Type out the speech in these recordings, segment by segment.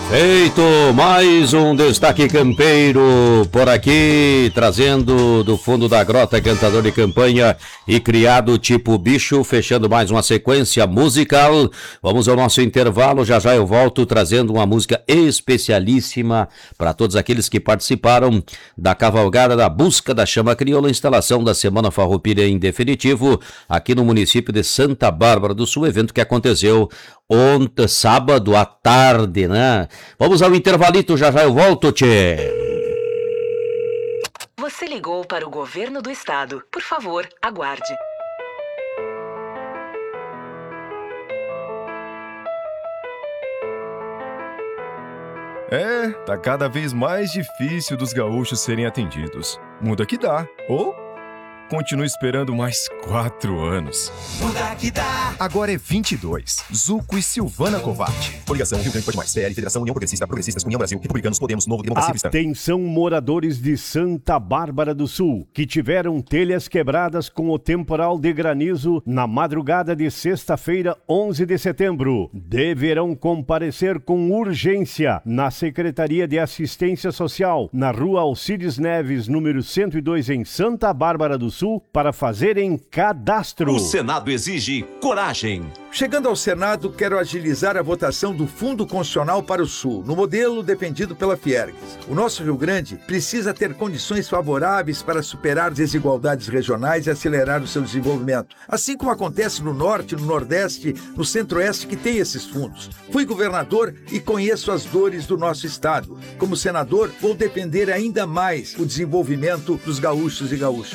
Feito mais um destaque campeiro por aqui, trazendo do fundo da grota, cantador de campanha e criado tipo bicho, fechando mais uma sequência musical. Vamos ao nosso intervalo, já já eu volto trazendo uma música especialíssima para todos aqueles que participaram da cavalgada da Busca da Chama Crioula, instalação da Semana Farroupilha em definitivo, aqui no município de Santa Bárbara do Sul, evento que aconteceu ontem, sábado à tarde, né? Vamos ao intervalito, já já eu volto, tchê. Você ligou para o governo do estado. Por favor, aguarde. Tá cada vez mais difícil dos gaúchos serem atendidos. Muda que dá, ou continue esperando mais 4 anos. Muda que dá. Agora é 22. Zuco e Silvana Covatti. Coligação Rio Grande Pode Mais. PL, Federação União Progressista, Progressistas, União Brasil, Republicanos, Podemos, Novo, Democracia Cristã. Atenção, moradores de Santa Bárbara do Sul, que tiveram telhas quebradas com o temporal de granizo na madrugada de sexta-feira, 11 de setembro. Deverão comparecer com urgência na Secretaria de Assistência Social, na Rua Alcides Neves, número 102, em Santa Bárbara do Sul, para fazerem cadastro. O Senado exige coragem. Chegando ao Senado, quero agilizar a votação do Fundo Constitucional para o Sul, no modelo defendido pela Fiergues. O nosso Rio Grande precisa ter condições favoráveis para superar desigualdades regionais e acelerar o seu desenvolvimento, assim como acontece no Norte, no Nordeste, no Centro-Oeste, que tem esses fundos. Fui governador e conheço as dores do nosso estado. Como senador, vou defender ainda mais o desenvolvimento dos gaúchos e gaúchas.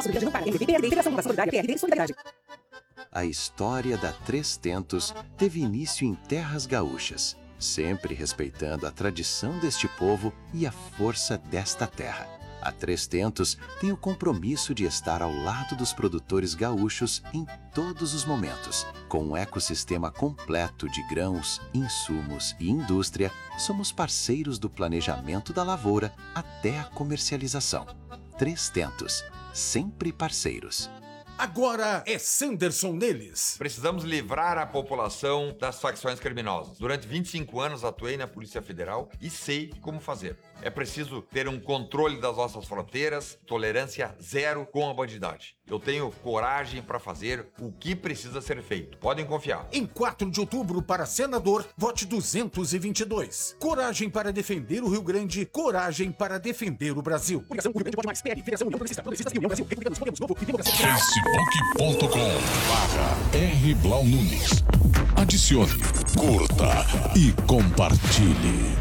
A história da Três Tentos teve início em terras gaúchas, sempre respeitando a tradição deste povo e a força desta terra. A Três Tentos tem o compromisso de estar ao lado dos produtores gaúchos em todos os momentos. Com um ecossistema completo de grãos, insumos e indústria, somos parceiros do planejamento da lavoura até a comercialização. Três Tentos, sempre parceiros. Agora é Sanderson neles. Precisamos livrar a população das facções criminosas. Durante 25 anos atuei na Polícia Federal e sei como fazer. É preciso ter um controle das nossas fronteiras, tolerância zero com a bandidagem. Eu tenho coragem para fazer o que precisa ser feito. Podem confiar. Em 4 de outubro, para senador, vote 222. Coragem para defender o Rio Grande, coragem para defender o Brasil. Coligação Rio Grande Pode Mais. PL, Federação União Progressista, Progressistas, União Brasil, Republicanos, Podemos, Novo e Democracia Cristã. Facebook.com/R Blau Nunes. Adicione, curta e compartilhe.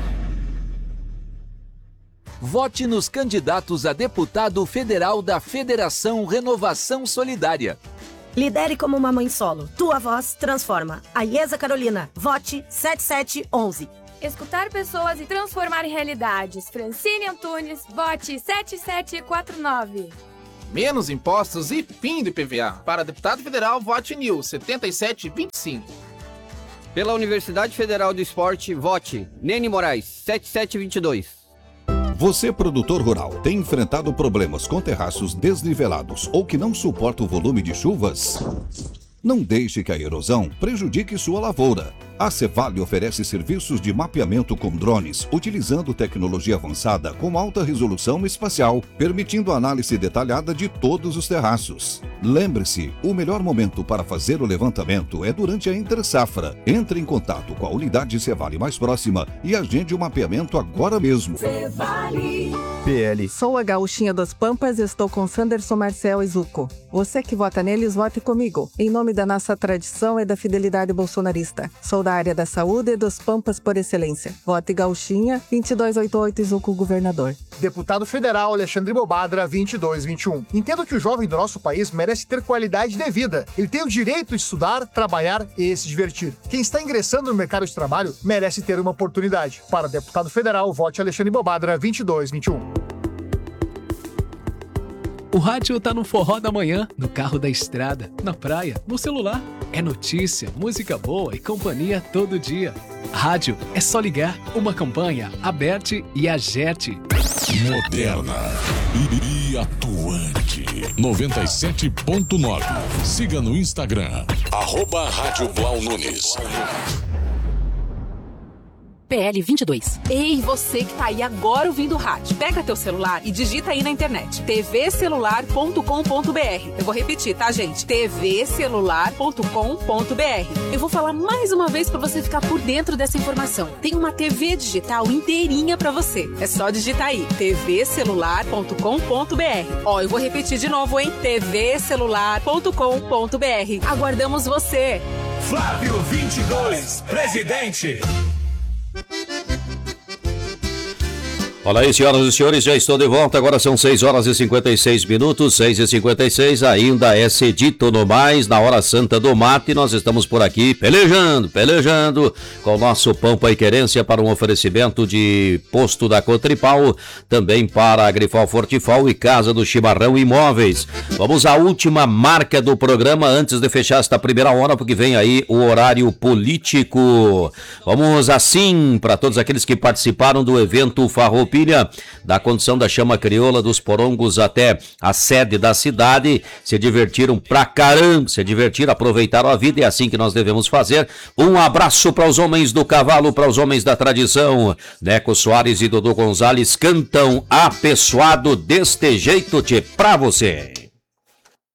Vote nos candidatos a deputado federal da Federação Renovação Solidária. Lidere como uma mãe solo. Tua voz transforma. Aiesa Carolina. Vote 7711. Escutar pessoas e transformar em realidades. Francine Antunes. Vote 7749. Menos impostos e fim do IPVA. Para deputado federal, vote NIL 7725. Pela Universidade Federal do Esporte, vote Nene Moraes 7722. Você, produtor rural, tem enfrentado problemas com terraços desnivelados ou que não suporta o volume de chuvas? Não deixe que a erosão prejudique sua lavoura. A Cevale oferece serviços de mapeamento com drones, utilizando tecnologia avançada com alta resolução espacial, permitindo análise detalhada de todos os terraços. Lembre-se, o melhor momento para fazer o levantamento é durante a entre-safra. Entre em contato com a unidade Cevale mais próxima e agende o mapeamento agora mesmo. Cevale. PL. Sou a gauchinha dos Pampas e estou com Sanderson Marcel e Zuco. Você que vota neles, vote comigo. Em nome da nossa tradição e da fidelidade bolsonarista. Sou da área da saúde e dos Pampas por excelência. Vote gauchinha 2288 e Zuco governador. Deputado Federal Alexandre Bobadra 2221. Entendo que o jovem do nosso país merece ter qualidade de vida. Ele tem o direito de estudar, trabalhar e se divertir. Quem está ingressando no mercado de trabalho merece ter uma oportunidade. Para deputado federal, vote Alexandre Bobadra 2221. O rádio tá no forró da manhã, no carro da estrada, na praia, no celular. É notícia, música boa e companhia todo dia. Rádio é só ligar. Uma campanha Aberte e Agerte. Moderna e atuante. 97.9. Siga no Instagram. @Rádio Blau Nunes. PL 22. Ei, você que tá aí agora ouvindo o rádio, pega teu celular e digita aí na internet, tvcelular.com.br. Eu vou repetir, tá, gente? tvcelular.com.br. Eu vou falar mais uma vez para você ficar por dentro dessa informação. Tem uma TV digital inteirinha para você. É só digitar aí, tvcelular.com.br. Ó, eu vou repetir de novo, hein? tvcelular.com.br. Aguardamos você. Flávio 22, presidente. Olha aí, senhoras e senhores, já estou de volta, agora são 6 horas e 56 minutos, 6h56, ainda é cedito no mais, na hora santa do mate, nós estamos por aqui pelejando com o nosso Pampa e Querência para um oferecimento de posto da Cotripal, também para a Grifal Fortifal e Casa do Chimarrão Imóveis. Vamos à última marca do programa antes de fechar esta primeira hora, porque vem aí o horário político. Vamos assim para todos aqueles que participaram do evento Farroupilha, da condução da Chama Crioula dos Porongos até a sede da cidade, se divertiram pra caramba, aproveitaram a vida, e é assim que nós devemos fazer. Um abraço para os homens do cavalo, para os homens da tradição. Neco Soares e Dodô Gonzalez cantam apessoado deste jeito pra você.